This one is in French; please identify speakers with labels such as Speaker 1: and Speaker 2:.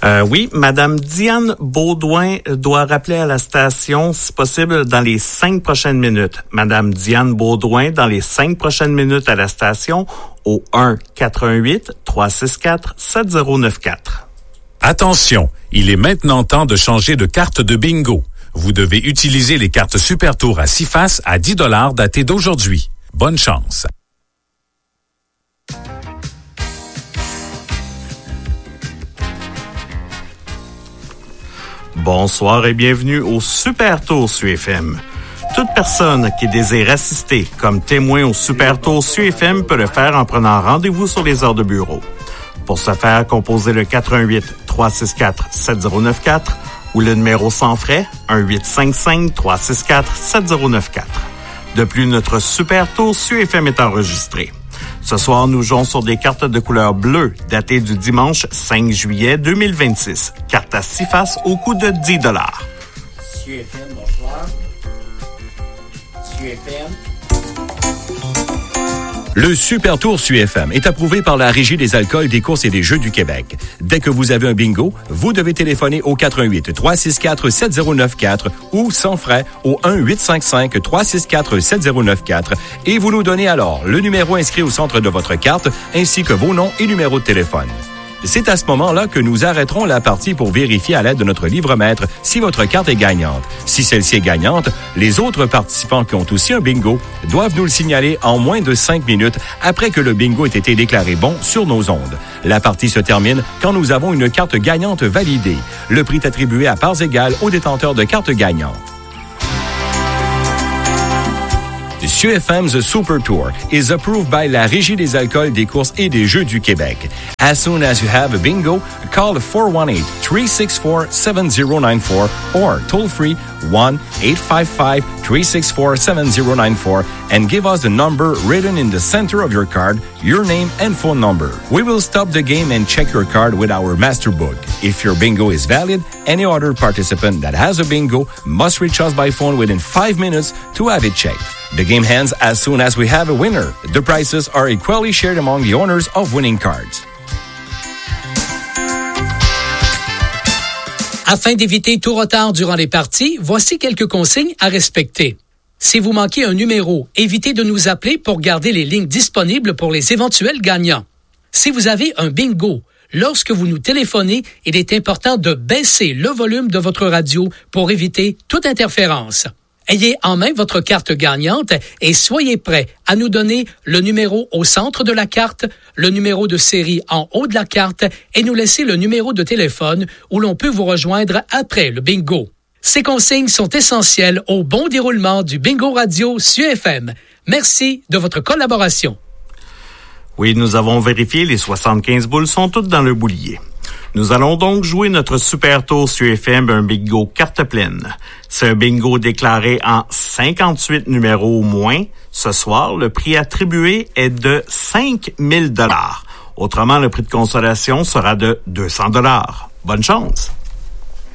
Speaker 1: Oui, Madame Diane Beaudoin doit rappeler à la station, si possible, dans les 5 prochaines minutes. Madame Diane Beaudoin, dans les 5 prochaines minutes à la station, au 1-418-364-7094.
Speaker 2: Attention, il est maintenant temps de changer de carte de bingo. Vous devez utiliser les cartes Super Tour à 6 faces à 10 $ datées d'aujourd'hui. Bonne chance.
Speaker 1: Bonsoir et bienvenue au Super Tour sur FM. Toute personne qui désire assister comme témoin au Super Tour sur FM peut le faire en prenant rendez-vous sur les heures de bureau. Pour ce faire, composez le 418-364-7094 ou le numéro sans frais 1-855-364-7094. De plus, notre Super Tour sur FM est enregistré. Ce soir, nous jouons sur des cartes de couleur bleue datées du dimanche 5 juillet 2026. Carte à 6 faces au coût de 10 $.
Speaker 3: Sur FM, bonsoir. Sur FM.
Speaker 4: Le Super Tour sur FM est approuvé par la Régie des alcools, des courses et des jeux du Québec. Dès que vous avez un bingo, vous devez téléphoner au 418-364-7094 ou sans frais au 1-855-364-7094 et vous nous donnez alors le numéro inscrit au centre de votre carte ainsi que vos noms et numéros de téléphone. C'est à ce moment-là que nous arrêterons la partie pour vérifier à l'aide de notre livre-maître si votre carte est gagnante. Si celle-ci est gagnante, les autres participants qui ont aussi un bingo doivent nous le signaler en moins de 5 minutes après que le bingo ait été déclaré bon sur nos ondes. La partie se termine quand nous avons une carte gagnante validée. Le prix est attribué à parts égales aux détenteurs de cartes gagnantes. CFM's Super Tour is approved by la Régie des alcools, des courses et des jeux du Québec. As soon as you have a bingo, call 418-364-7094 or toll-free 1-855-364-7094 and give us the number written in the center of your card, your name and phone number. We will stop the game and check your card with our master book. If your bingo is valid, any other participant that has a bingo must reach us by phone within 5 minutes to have it checked. The game ends as soon as we have a winner. The prizes are equally shared among the owners of winning cards.
Speaker 5: Afin d'éviter tout retard durant les parties, voici quelques consignes à respecter. Si vous manquez un numéro, évitez de nous appeler pour garder les lignes disponibles pour les éventuels gagnants. Si vous avez un bingo, lorsque vous nous téléphonez, il est important de baisser le volume de votre radio pour éviter toute interférence. Ayez en main votre carte gagnante et soyez prêts à nous donner le numéro au centre de la carte, le numéro de série en haut de la carte et nous laisser le numéro de téléphone où l'on peut vous rejoindre après le bingo. Ces consignes sont essentielles au bon déroulement du bingo radio sur FM. Merci de votre collaboration.
Speaker 1: Oui, nous avons vérifié, les 75 boules sont toutes dans le boulier. Nous allons donc jouer notre Super Tour sur FM, un bingo carte pleine. C'est un bingo déclaré en 58 numéros au moins. Ce soir, le prix attribué est de 5 000 $. Autrement, le prix de consolation sera de 200 $. Bonne chance!